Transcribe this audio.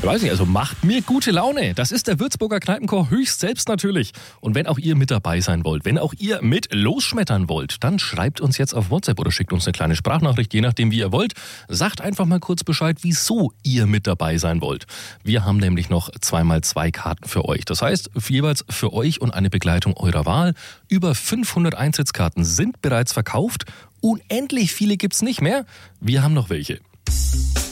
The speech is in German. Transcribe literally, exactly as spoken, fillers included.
Ich weiß nicht, also macht mir gute Laune. Das ist der Würzburger Kneipenchor höchst selbst natürlich. Und wenn auch ihr mit dabei sein wollt, wenn auch ihr mit losschmettern wollt, dann schreibt uns jetzt auf WhatsApp oder schickt uns eine kleine Sprachnachricht, je nachdem wie ihr wollt. Sagt einfach mal kurz Bescheid, wieso ihr mit dabei sein wollt. Wir haben nämlich noch zweimal zwei Karten für euch. Das heißt, jeweils für euch und eine Begleitung eurer Wahl. Über fünfhundert Eintrittskkarten sind bereits verkauft. Unendlich viele gibt's nicht mehr. Wir haben noch welche.